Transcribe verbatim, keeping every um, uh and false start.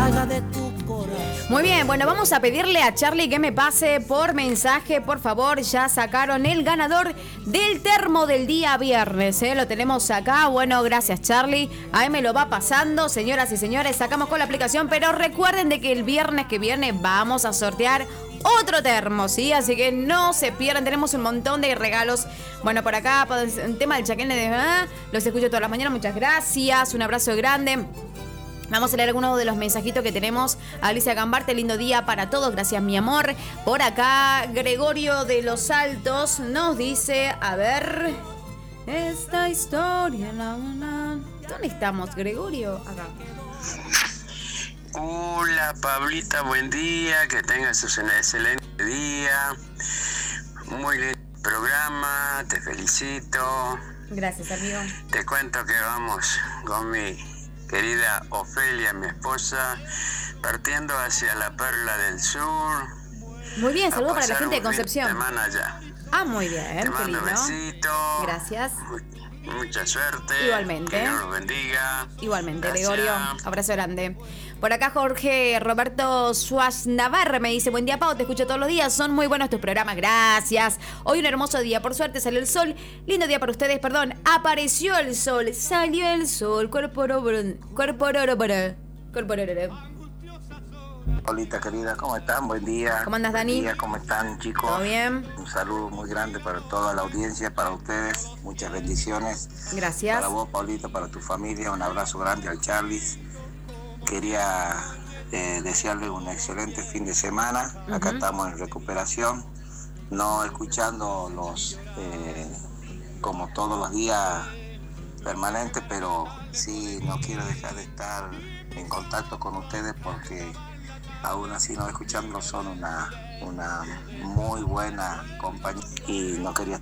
llaga de tu corazón. Muy bien, bueno, vamos a pedirle a Charlie que me pase por mensaje, por favor. Ya sacaron el ganador del termo del día viernes, ¿eh? Lo tenemos acá. Bueno, gracias, Charlie. Ahí me lo va pasando. Señoras y señores, sacamos con la aplicación, pero recuerden de que el viernes que viene vamos a sortear otro termo, ¿sí? Así que no se pierdan, tenemos un montón de regalos. Bueno, por acá, por el tema del chaquén de... ¿eh? Los escucho todas las mañanas, muchas gracias. Un abrazo grande. Vamos a leer algunos de los mensajitos que tenemos. Alicia Gambarte, lindo día para todos, gracias mi amor. Por acá, Gregorio de los Altos nos dice, a ver, esta historia, la, la, ¿dónde estamos, Gregorio? Acá. Hola Pablita, buen día, que tengas un excelente día. Muy lindo programa, te felicito. Gracias, amigo. Te cuento que vamos con mi querida Ofelia, mi esposa, partiendo hacia la Perla del Sur. Muy bien, saludos para la gente de Concepción. Semana allá. Ah, muy bien, te qué mando lindo. Besitos. Gracias. Mucha suerte. Igualmente. Que Dios los bendiga. Igualmente, Gracias. Gregorio. Abrazo grande. Por acá Jorge Roberto Suárez Navarre me dice, buen día, Pau, te escucho todos los días, son muy buenos tus programas, gracias. Hoy un hermoso día, por suerte salió el sol, lindo día para ustedes, perdón, apareció el sol, salió el sol, cuerpo oro, cuerpo oro, cuerpo oro. Paulita querida, ¿cómo están? Buen día. ¿Cómo andas, Dani? Buen día, ¿cómo están, chicos? ¿Todo bien? Un saludo muy grande para toda la audiencia, para ustedes, muchas bendiciones. Gracias. Para vos, Paulita, para tu familia, un abrazo grande al Charlis. Quería eh, desearle un excelente fin de semana. Uh-huh. Acá estamos en recuperación, no escuchando los, eh, como todos los días permanentes, pero sí no quiero dejar de estar en contacto con ustedes porque aún así no escuchando son una, una muy buena compañía y no quería